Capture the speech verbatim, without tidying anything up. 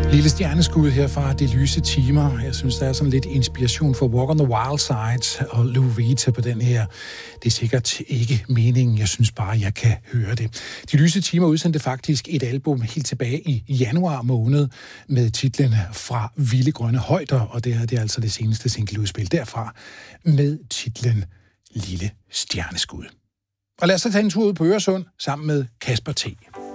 Lille stjerneskud her fra De Lyse Timer. Jeg synes, der er sådan lidt inspiration for Walk on the Wild Side og Lou Reed på den her. Det er sikkert ikke meningen. Jeg synes bare, jeg kan høre det. De Lyse Timer udsendte faktisk et album helt tilbage i januar måned med titlen Fra Vilde Grønne Højder, og det er, det er altså det seneste singleudspil derfra med titlen Lille Stjerneskud. Og lad os så tage en tur ud på Øresund sammen med Kasper T.